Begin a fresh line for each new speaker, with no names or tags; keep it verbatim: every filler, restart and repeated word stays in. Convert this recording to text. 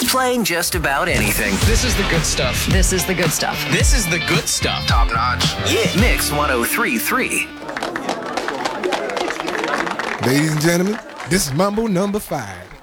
playing just about anything.
This is the good stuff.
This is the good stuff.
This is the good stuff.
Top notch.
Yeah. Mix one oh three point three.
Ladies and gentlemen, this is Mambo number five.